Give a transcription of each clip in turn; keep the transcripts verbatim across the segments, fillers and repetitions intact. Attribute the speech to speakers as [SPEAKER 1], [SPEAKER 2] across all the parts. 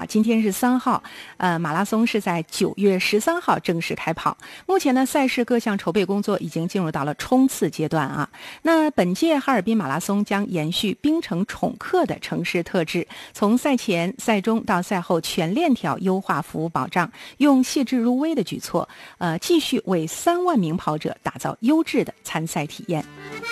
[SPEAKER 1] 今天是三号，呃，马拉松是在九月十三号正式开跑。目前呢，赛事各项筹备工作已经进入到了冲刺阶段啊。那本届哈尔滨马拉松将延续冰城宠客的城市特质，从赛前、赛中到赛后全链条优化服务保障，用细致入微的举措，呃，继续为三万名跑者打造优质的参赛体验。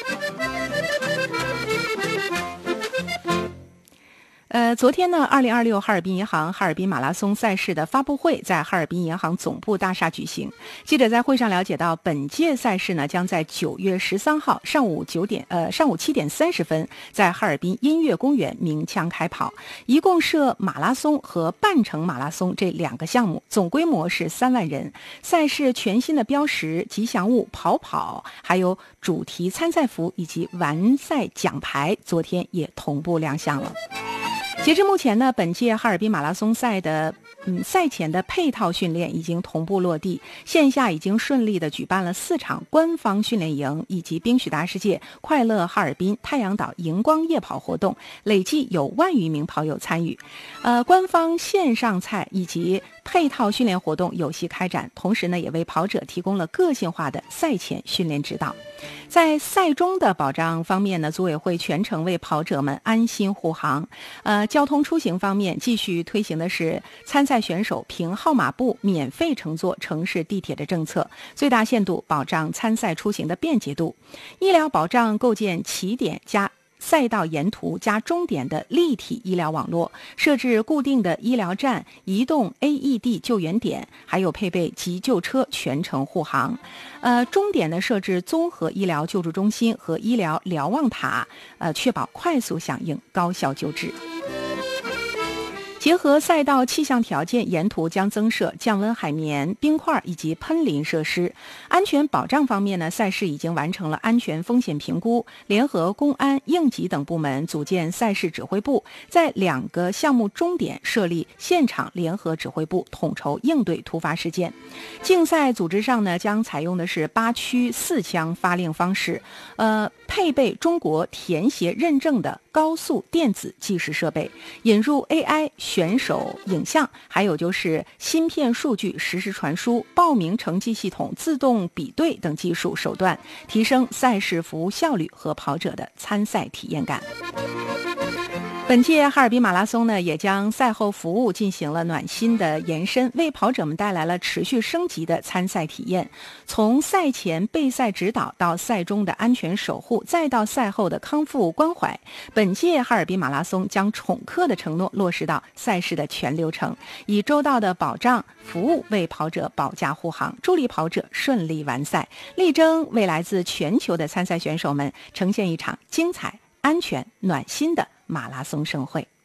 [SPEAKER 1] 呃，昨天呢，二零二六哈尔滨银行哈尔滨马拉松赛事的发布会在哈尔滨银行总部大厦举行。记者在会上了解到，本届赛事呢将在九月十三号上午九点，呃，上午七点三十分在哈尔滨音乐公园鸣枪开跑，一共设马拉松和半程马拉松这两个项目，总规模是三万人。赛事全新的标识、吉祥物、跑跑，还有主题参赛服以及完赛奖牌，昨天也同步亮相了。截至目前呢，本届哈尔滨马拉松赛的嗯赛前的配套训练已经同步落地，线下已经顺利的举办了四场官方训练营以及冰雪大世界、快乐哈尔滨、太阳岛荧光夜跑活动，累计有万余名跑友参与。呃，官方线上赛以及配套训练活动有序开展，同时呢，也为跑者提供了个性化的赛前训练指导。在赛中的保障方面呢，组委会全程为跑者们安心护航。呃，交通出行方面，继续推行的是参赛选手凭号码布免费乘坐城市地铁的政策，最大限度保障参赛出行的便捷度。医疗保障构建起点加赛道沿途加终点的立体医疗网络，设置固定的医疗站、移动 A E D 救援点，还有配备急救车全程护航。呃，终点呢设置综合医疗救助中心和医疗瞭望塔，呃，确保快速响应、高效救治。结合赛道气象条件，沿途将增设降温海绵、冰块以及喷淋设施。安全保障方面呢，赛事已经完成了安全风险评估，联合公安、应急等部门组建赛事指挥部，在两个项目终点设立现场联合指挥部，统筹应对突发事件。竞赛组织上呢，将采用的是八驱四枪发令方式，呃，配备中国田协认证的高速电子计时设备，引入 A I 选手影像，还有就是芯片数据实时传输、报名成绩系统自动比对等技术手段，提升赛事服务效率和跑者的参赛体验感。本届哈尔滨马拉松呢，也将赛后服务进行了暖心的延伸，为跑者们带来了持续升级的参赛体验。从赛前备赛指导到赛中的安全守护，再到赛后的康复关怀，本届哈尔滨马拉松将宠客的承诺落实到赛事的全流程，以周到的保障服务为跑者保驾护航，助力跑者顺利完赛，力争为来自全球的参赛选手们呈现一场精彩、安全、暖心的马拉松盛会。